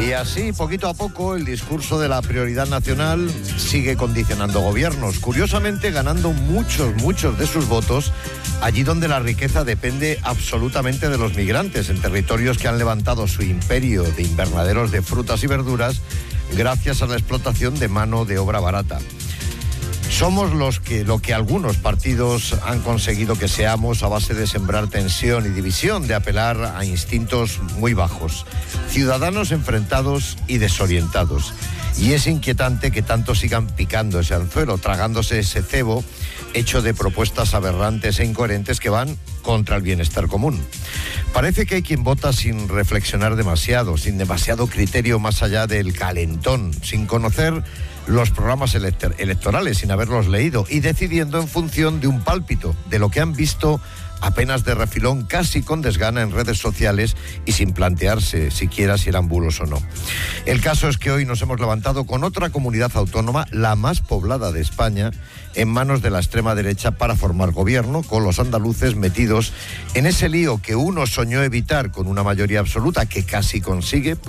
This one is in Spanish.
Y así, poquito a poco, el discurso de la prioridad nacional sigue condicionando gobiernos, curiosamente ganando muchos de sus votos allí donde la riqueza depende absolutamente de los migrantes, en territorios que han levantado su imperio de invernaderos de frutas y verduras gracias a la explotación de mano de obra barata. Somos lo que algunos partidos han conseguido que seamos a base de sembrar tensión y división, de apelar a instintos muy bajos, ciudadanos enfrentados y desorientados. Y es inquietante que tanto sigan picando ese anzuelo, tragándose ese cebo hecho de propuestas aberrantes e incoherentes que van contra el bienestar común. Parece que hay quien vota sin reflexionar demasiado, sin demasiado criterio más allá del calentón, sin conocer los programas electorales, sin haberlos leído y decidiendo en función de un pálpito, de lo que han visto apenas de refilón, casi con desgana en redes sociales y sin plantearse siquiera si eran bulos o no. El caso es que hoy nos hemos levantado con otra comunidad autónoma, la más poblada de España, en manos de la extrema derecha para formar gobierno, con los andaluces metidos en ese lío que uno soñó evitar con una mayoría absoluta que casi consigue